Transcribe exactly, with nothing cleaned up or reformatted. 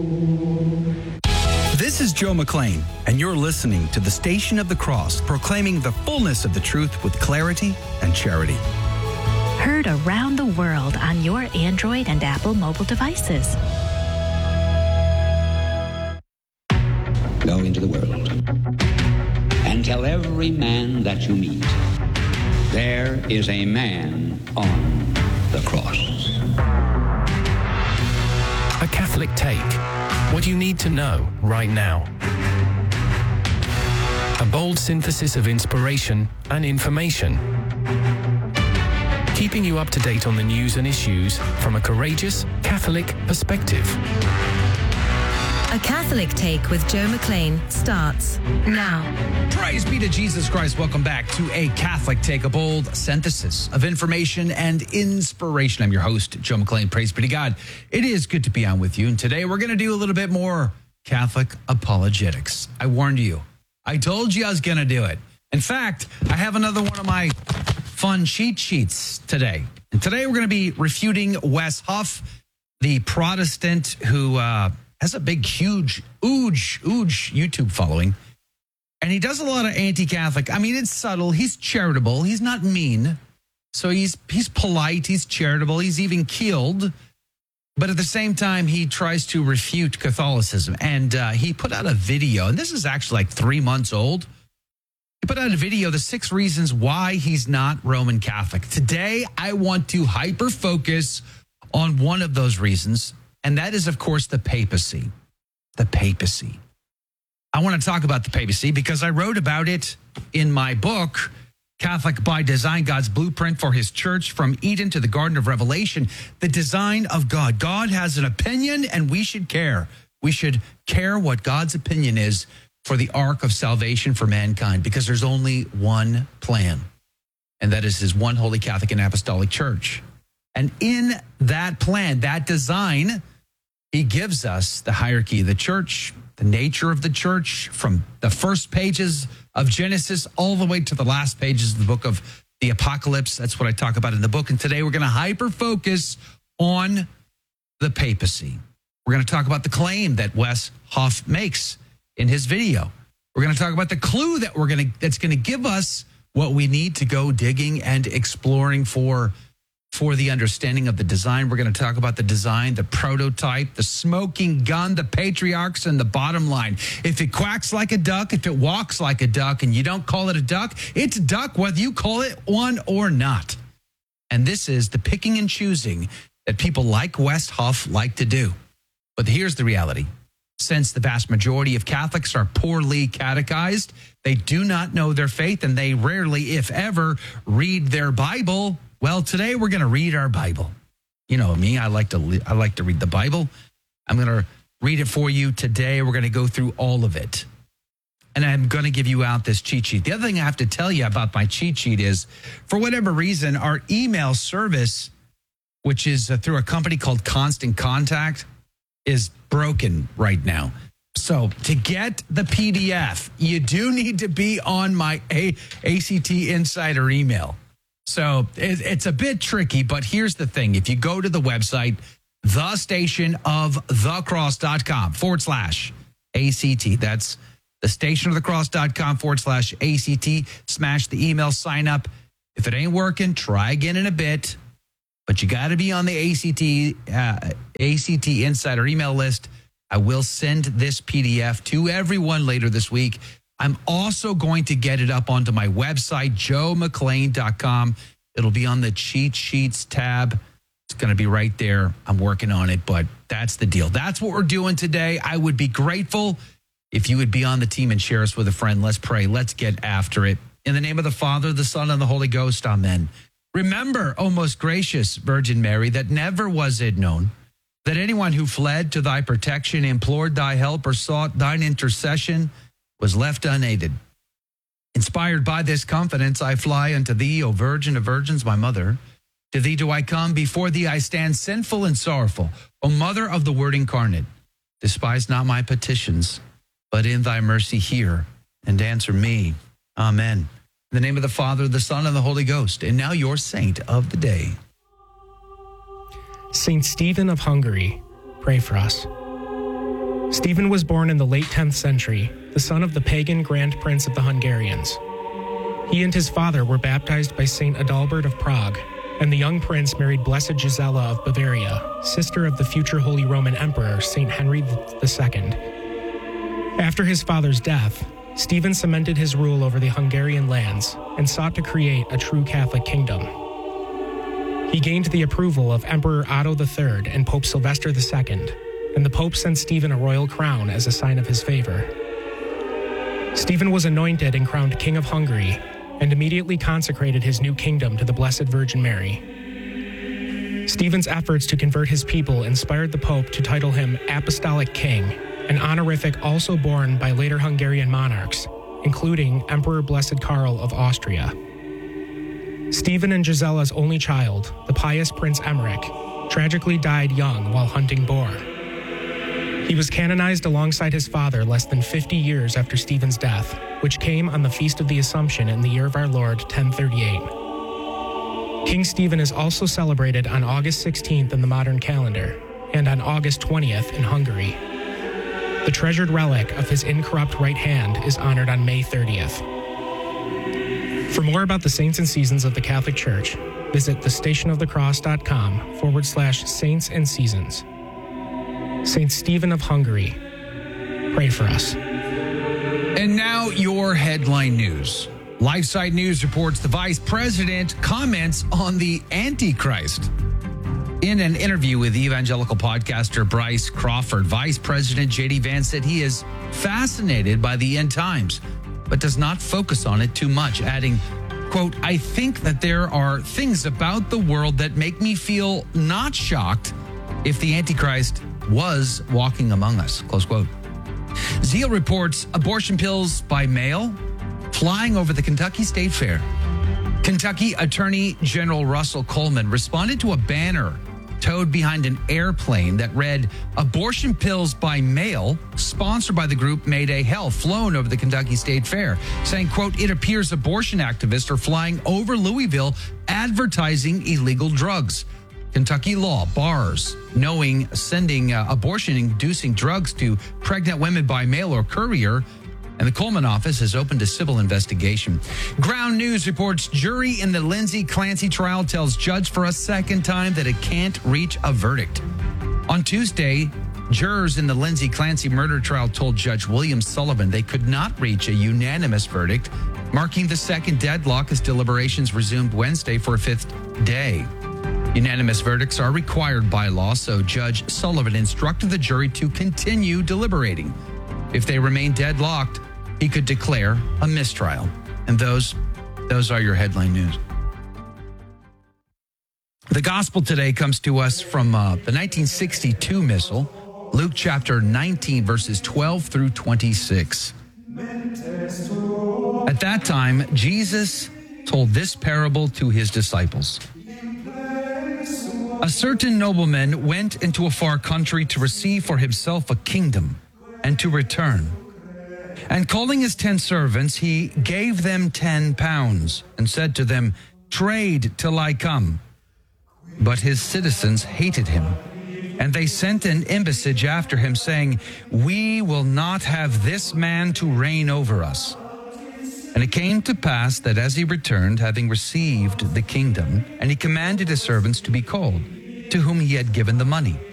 This is Joe McClain, and you're listening to the Station of the Cross, proclaiming the fullness of the truth with clarity and charity. Heard around the world on your Android and Apple mobile devices. Go into the world and tell every man that you meet, there is a man on the cross. A Catholic Take. What you need to know right now. A bold synthesis of inspiration and information. Keeping you up to date on the news and issues from a courageous Catholic perspective. A Catholic Take with Joe McClain starts now. Praise be to Jesus Christ. Welcome back to A Catholic Take, a bold synthesis of information and inspiration. I'm your host, Joe McClain. Praise be to God. It is good to be on with you. And today we're going to do a little bit more Catholic apologetics. I warned you. I told you I was going to do it. In fact, I have another one of my fun cheat sheets today. And today we're going to be refuting Wes Huff, the Protestant who uh, has a big, huge, huge, huge YouTube following. And he does a lot of anti-Catholic. I mean, it's subtle. He's charitable. He's not mean. So he's he's polite. He's charitable. He's even keeled. But at the same time, he tries to refute Catholicism. And uh, he put out a video, and this is actually like three months old. He put out a video, the six reasons why he's not Roman Catholic. Today, I want to hyper-focus on one of those reasons, and that is, of course, the papacy. The papacy. I want to talk about the papacy because I wrote about it in my book, Catholic by Design, God's Blueprint for His Church from Eden to the Garden of Revelation, the design of God. God has an opinion and we should care. We should care what God's opinion is for the arc of salvation for mankind because there's only one plan, and that is His one holy Catholic and Apostolic Church. And in that plan, that design, He gives us the hierarchy of the church, the nature of the church, from the first pages of Genesis all the way to the last pages of the book of the Apocalypse. That's what I talk about in the book. And today we're going to hyper-focus on the papacy. We're going to talk about the claim that Wes Huff makes in his video. We're going to talk about the clue that we're going to that's going to give us what we need to go digging and exploring for for the understanding of the design. We're going to talk about the design, the prototype, the smoking gun, the patriarchs, and the bottom line. If it quacks like a duck, if it walks like a duck, and you don't call it a duck, it's a duck whether you call it one or not. And this is the picking and choosing that people like Wes Huff like to do. But here's the reality. Since the vast majority of Catholics are poorly catechized, they do not know their faith, and they rarely, if ever, read their Bible. Well, today we're going to read our Bible. You know me, I like to I like to read the Bible. I'm going to read it for you today. We're going to go through all of it. And I'm going to give you out this cheat sheet. The other thing I have to tell you about my cheat sheet is, for whatever reason, our email service, which is uh, through a company called Constant Contact, is broken right now. So to get the P D F, you do need to be on my A- ACT Insider email. So it, it's a bit tricky, but here's the thing. If you go to the website, the station of the cross.com forward slash ACT, that's the station of the cross.com forward slash ACT, smash the email, sign up. If it ain't working, try again in a bit. But you got to be on the A C T uh, A C T Insider email list. I will send this P D F to everyone later this week. I'm also going to get it up onto my website, joe mcclain dot com. It'll be on the cheat sheets tab. It's going to be right there. I'm working on it, but that's the deal. That's what we're doing today. I would be grateful if you would be on the team and share us with a friend. Let's pray. Let's get after it. In the name of the Father, the Son, and the Holy Ghost, amen. Remember, O most gracious Virgin Mary, that never was it known that anyone who fled to thy protection, implored thy help, or sought thine intercession was left unaided. Inspired by this confidence, I fly unto thee, O Virgin of Virgins, my mother. To thee do I come, before thee I stand sinful and sorrowful. O Mother of the Word incarnate, despise not my petitions, but in thy mercy hear and answer me. Amen. In the name of the Father, the Son, and the Holy Ghost. And now your saint of the day. Saint Stephen of Hungary, pray for us. Stephen was born in the late tenth century, the son of the pagan Grand Prince of the Hungarians. He and his father were baptized by Saint Adalbert of Prague, and the young prince married Blessed Gisela of Bavaria, sister of the future Holy Roman Emperor Saint Henry the Second. After his father's death, Stephen cemented his rule over the Hungarian lands and sought to create a true Catholic kingdom. He gained the approval of Emperor Otto the Third and Pope Sylvester the Second, and the Pope sent Stephen a royal crown as a sign of his favor. Stephen was anointed and crowned King of Hungary, and immediately consecrated his new kingdom to the Blessed Virgin Mary. Stephen's efforts to convert his people inspired the Pope to title him Apostolic King, an honorific also borne by later Hungarian monarchs, including Emperor Blessed Karl of Austria. Stephen and Gisela's only child, the pious Prince Emmerich, tragically died young while hunting boar. He was canonized alongside his father less than fifty years after Stephen's death, which came on the Feast of the Assumption in the year of our Lord, ten thirty-eight. King Stephen is also celebrated on August sixteenth in the modern calendar, and on August twentieth in Hungary. The treasured relic of his incorrupt right hand is honored on May thirtieth. For more about the saints and seasons of the Catholic Church, visit thestationofthecross.com forward slash saints and seasons. Saint Stephen of Hungary, pray for us. And now your headline news. LifeSite News reports the vice president comments on the Antichrist. In an interview with evangelical podcaster Bryce Crawford, Vice President J D Vance said he is fascinated by the end times, but does not focus on it too much, adding, quote, I think that there are things about the world that make me feel not shocked if the Antichrist was walking among us, close quote. Zeal reports abortion pills by mail flying over the Kentucky State Fair. Kentucky Attorney General Russell Coleman responded to a banner towed behind an airplane that read, abortion pills by mail, sponsored by the group Mayday Health, flown over the Kentucky State Fair, saying, quote, it appears abortion activists are flying over Louisville advertising illegal drugs. Kentucky law bars knowing sending uh, abortion-inducing drugs to pregnant women by mail or courier, and the Coleman office has opened a civil investigation. Ground News reports jury in the Lindsay Clancy trial tells judge for a second time that it can't reach a verdict. On Tuesday, jurors in the Lindsay Clancy murder trial told Judge William Sullivan they could not reach a unanimous verdict, marking the second deadlock as deliberations resumed Wednesday for a fifth day. Unanimous verdicts are required by law, so Judge Sullivan instructed the jury to continue deliberating. If they remain deadlocked, he could declare a mistrial. And those, those are your headline news. The gospel today comes to us from uh, the nineteen sixty-two Missal, Luke chapter nineteen, verses twelve through twenty-six. At that time, Jesus told this parable to his disciples. A certain nobleman went into a far country to receive for himself a kingdom and to return. And calling his ten servants, he gave them ten pounds and said to them, trade till I come. But his citizens hated him, and they sent an embassage after him, saying, we will not have this man to reign over us. And it came to pass that as he returned, having received the kingdom, and he commanded his servants to be called, to whom he had given the money.